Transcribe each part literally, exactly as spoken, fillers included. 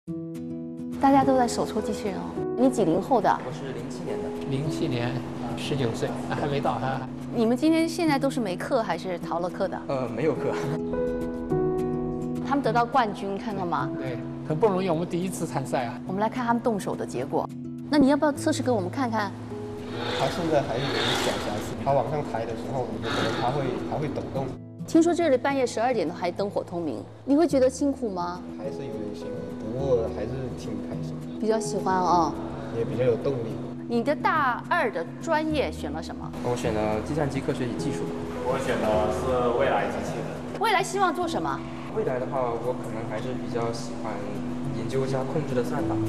大家都在手搓机器人哦。你几零后的？ 我是零七年的。 零七年，十九岁，还没到哈。 你们今天现在都是没课还是逃了课的？ 呃，没有课。 他们得到冠军，看到吗？ 对，很不容易，我们第一次参赛啊。 我们来看他们动手的结果。那你要不要测试给我们看看？ 它现在还有一点小瑕疵，它往上抬的时候，有可能它会它会抖动。 听说这里半夜十二点都还灯火通明，你会觉得辛苦吗？ 还是有点辛苦，不过还是挺开心。 比较喜欢哦， 也比较有动力。 你的大二的专业选了什么？ 我选了计算机科学与技术。 我选的是未来机器人。 未来希望做什么？ 未来的话，我可能还是比较喜欢研究一下控制的算法。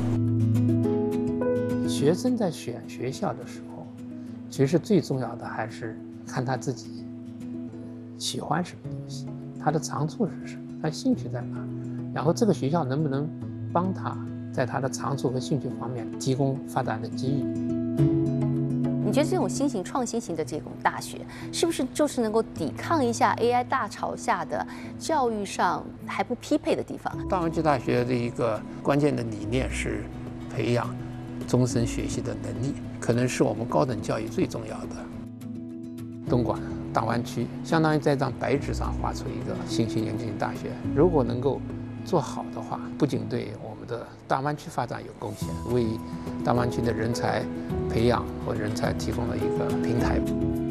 学生在选学校的时候，其实最重要的还是看他自己喜欢什么东西，他的长处是什么，他兴趣在哪，然后这个学校能不能帮他在他的长处和兴趣方面提供发展的机遇。 你觉得这种新型创新型的这种大学，是不是就是能够抵抗一下 A I 大潮下的教育上还不匹配的地方？ 大湾区大学的一个关键的理念是培养终身学习的能力，可能是我们高等教育最重要的。东莞大湾区相当于在这张白纸上画出一个新型研究型大学，如果能够做好的话，不仅对我们的大湾区发展有贡献，为大湾区的人才培养和人才提供了一个平台。